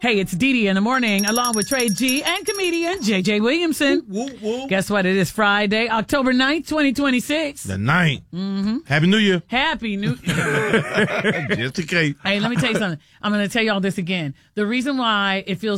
Hey, it's Dee Dee in the morning, along with Trey G and comedian JJ Williamson. Woo, woo. Guess what? It is Friday, October 9th, 2026. The 9th. Mm-hmm. Happy New Year. Happy New Year. Just in case. Hey, let me tell you something. I'm going to tell y'all this again. The reason why it feels